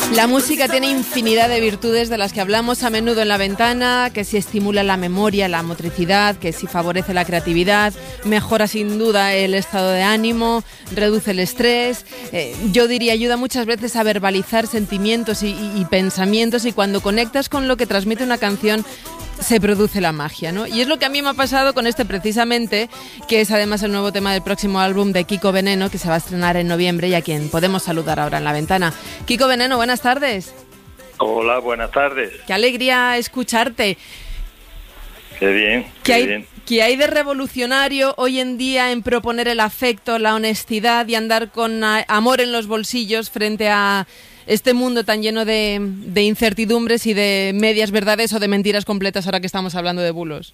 La música tiene infinidad de virtudes de las que hablamos a menudo en La Ventana, que si estimula la memoria, la motricidad, que si favorece la creatividad, mejora sin duda el estado de ánimo, reduce el estrés. Yo diría, ayuda muchas veces a verbalizar sentimientos y pensamientos, y cuando conectas con lo que transmite una canción, se produce la magia, ¿no? Y es lo que a mí me ha pasado con este precisamente, que es además el nuevo tema del próximo álbum de Kiko Veneno, que se va a estrenar en noviembre y a quien podemos saludar ahora en La Ventana. Kiko Veneno, buenas tardes. Hola, buenas tardes. Qué alegría escucharte. Qué bien, bien. ¿Qué hay de revolucionario hoy en día en proponer el afecto, la honestidad y andar con amor en los bolsillos frente a este mundo tan lleno de incertidumbres y de medias verdades o de mentiras completas, ahora que estamos hablando de bulos?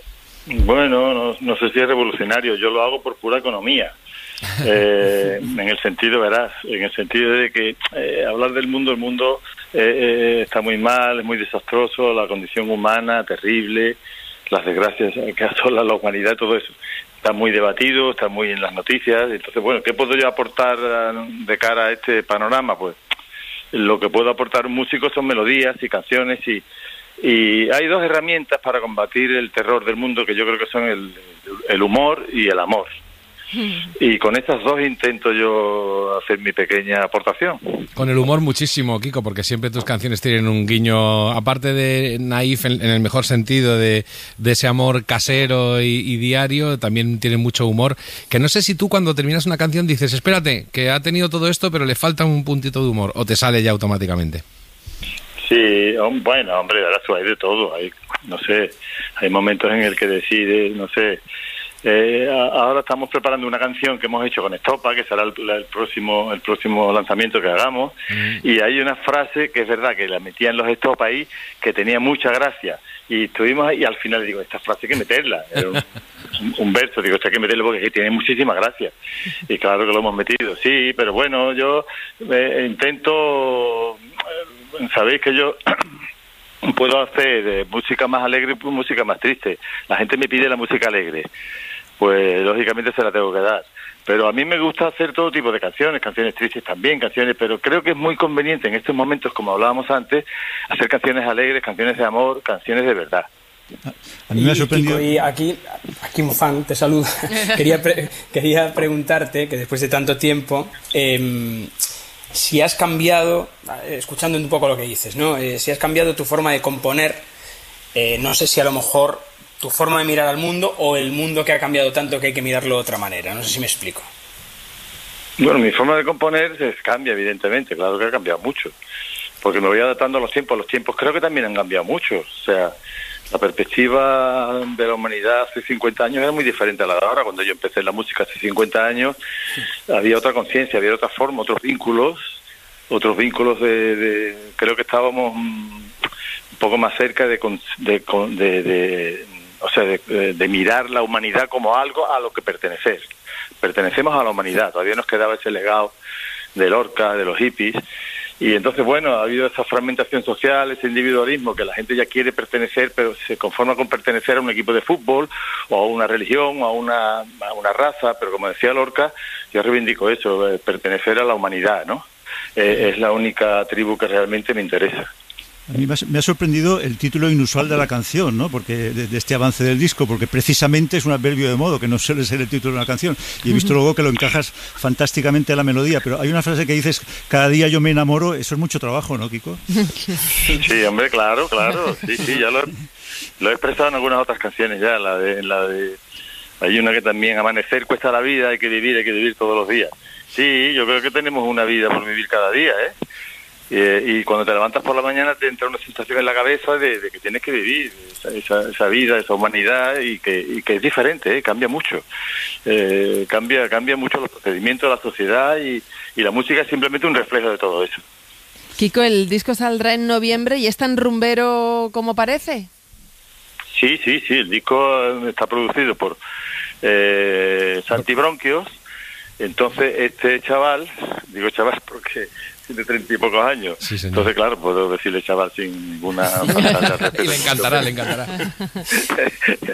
Bueno, no sé si es revolucionario, yo lo hago por pura economía. En el sentido, verás, en el sentido de que hablar del mundo, el mundo está muy mal, es muy desastroso, la condición humana terrible, las desgracias que asolan la humanidad, todo eso está muy debatido, está muy en las noticias. Entonces, bueno, ¿qué puedo yo aportar de cara a este panorama? Pues lo que puedo aportar un músico son melodías y canciones, y hay dos herramientas para combatir el terror del mundo que yo creo que son el humor y el amor. Y con estas dos intento yo hacer mi pequeña aportación. Con el humor muchísimo, Kiko, porque siempre tus canciones tienen un guiño, aparte de naif en el mejor sentido de ese amor casero y diario, también tienen mucho humor, que no sé si tú cuando terminas una canción dices, espérate, que ha tenido todo esto pero le falta un puntito de humor, o te sale ya automáticamente. Sí, bueno, hombre, ahora hay de todo, no sé, hay momentos en el que decides, no sé. Ahora estamos preparando una canción que hemos hecho con Estopa, que será el próximo lanzamiento que hagamos, y hay una frase que es verdad que la metía en los Estopa ahí, que tenía mucha gracia, y estuvimos ahí, y al final digo, esta frase hay que meterla, era un verso, digo, hay que meterlo porque tiene muchísima gracia, y claro que lo hemos metido, sí, pero bueno, yo intento, sabéis que yo puedo hacer música más alegre y música más triste. La gente me pide la música alegre, pues lógicamente se la tengo que dar. Pero a mí me gusta hacer todo tipo de canciones tristes también, pero creo que es muy conveniente en estos momentos, como hablábamos antes, hacer canciones alegres, canciones de amor, canciones de verdad. A mí me ha sorprendido. Kiko, y aquí un fan te saluda. Quería preguntarte, que después de tanto tiempo, si has cambiado, escuchando un poco lo que dices, ¿no? Si has cambiado tu forma de componer, no sé si a lo mejor tu forma de mirar al mundo o el mundo que ha cambiado tanto que hay que mirarlo de otra manera. No sé si me explico. Bueno, mi forma de componer cambia, evidentemente, claro que ha cambiado mucho, porque me voy adaptando a los tiempos creo que también han cambiado mucho, o sea, la perspectiva de la humanidad hace 50 años era muy diferente a la de ahora. Cuando yo empecé en la música hace 50 años, había otra conciencia, había otra forma, otros vínculos creo que estábamos un poco más cerca de mirar la humanidad como algo a lo que pertenecer. Pertenecemos a la humanidad, todavía nos quedaba ese legado de Lorca, de los hippies. Y entonces, bueno, ha habido esa fragmentación social, ese individualismo, que la gente ya quiere pertenecer, pero se conforma con pertenecer a un equipo de fútbol, o a una religión, o a una raza, pero como decía Lorca, yo reivindico eso, pertenecer a la humanidad, ¿no? Es la única tribu que realmente me interesa. A mí me ha sorprendido el título inusual de la canción, ¿no? Porque de este avance del disco, porque precisamente es un adverbio de modo, que no suele ser el título de una canción. Y he visto luego que lo encajas fantásticamente a la melodía, pero hay una frase que dices, cada día yo me enamoro, eso es mucho trabajo, ¿no, Kiko? Sí, hombre, claro, sí, ya lo he expresado en algunas otras canciones ya, la de hay una que también, amanecer cuesta la vida, hay que vivir todos los días. Sí, yo creo que tenemos una vida por vivir cada día, y cuando te levantas por la mañana te entra una sensación en la cabeza de que tienes que vivir esa vida, esa humanidad, y que es diferente, cambia mucho. Cambia mucho los procedimientos de la sociedad, y la música es simplemente un reflejo de todo eso. Kiko, el disco saldrá en noviembre y es tan rumbero como parece. Sí, el disco está producido por Santi Bronquios. Entonces este chaval, digo chaval porque tiene 30 y pocos años, sí, entonces claro, puedo decirle chaval sin ninguna... Y le encantará.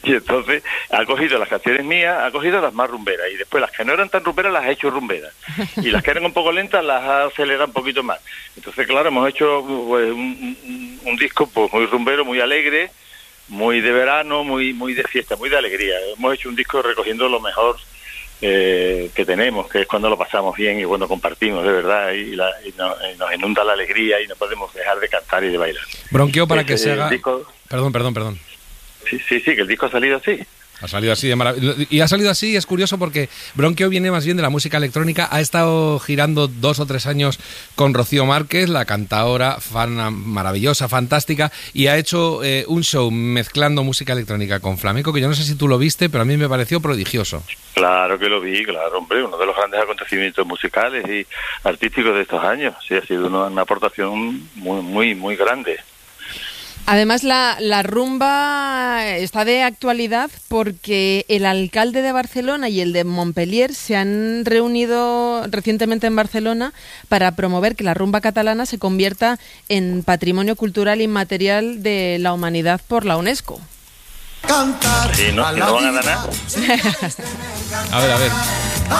Y entonces ha cogido las canciones mías, ha cogido las más rumberas, y después las que no eran tan rumberas las ha hecho rumberas, y las que eran un poco lentas las ha acelerado un poquito más. Entonces, claro, hemos hecho pues, un disco pues muy rumbero, muy alegre, muy de verano, muy de fiesta, muy de alegría. Hemos hecho un disco recogiendo lo mejor que tenemos, que es cuando lo pasamos bien y cuando compartimos de verdad y nos inunda la alegría y no podemos dejar de cantar y de bailar. Bronquio, para que se haga... Disco... Perdón. Sí, que el disco ha salido así. Ha salido así de maravilla. Y ha salido así, es curioso porque Bronquio viene más bien de la música electrónica. Ha estado girando 2 o 3 años con Rocío Márquez, la cantaora maravillosa, fantástica, y ha hecho un show mezclando música electrónica con flamenco, que yo no sé si tú lo viste, pero a mí me pareció prodigioso. Claro que lo vi, claro, hombre, uno de los grandes acontecimientos musicales y artísticos de estos años. Sí, ha sido una aportación muy grande. Además, la rumba está de actualidad porque el alcalde de Barcelona y el de Montpellier se han reunido recientemente en Barcelona para promover que la rumba catalana se convierta en patrimonio cultural inmaterial de la humanidad por la UNESCO. Sí, no van a dar nada. A ver.